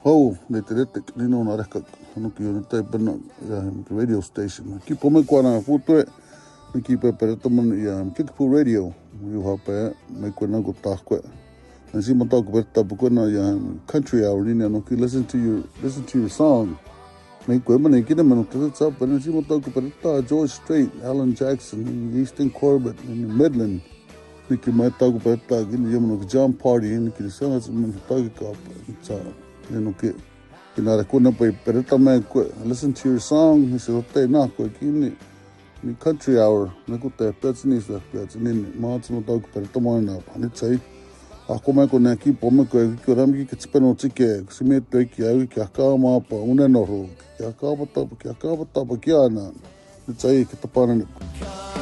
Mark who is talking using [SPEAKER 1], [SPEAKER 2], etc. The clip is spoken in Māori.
[SPEAKER 1] Hau, ne te retek, nino na reka, hanuki o na tai pena, radio station. Ki pome kua na putue, ni ki pepereta man i Kickapoo Radio, you hape, me kua na go tahkwe. And si matau ko peta pukua na country hour, nini anuki, listen to your song. Me kua mana ikina manu tata tapa, and si matau ko peta, George Strait, Alan Jackson, Easton Corbett, and Midland. Niki mai tau ko peta, kini yamanu John Party, niki sanga sa manu tau ki kapa, okay. Listen to your song. He said, okay, na ko kini ni country hour. Na ko te petni sa petni maats no tau per tomana pa ni tsai. Ako mai ko na ki pome ko ki ramki ki tsipeno tsike. Sime te ki ai ki ka ma pa una no ro. Ki ka pa ta ki ana. Ni tsai ki tapana ni.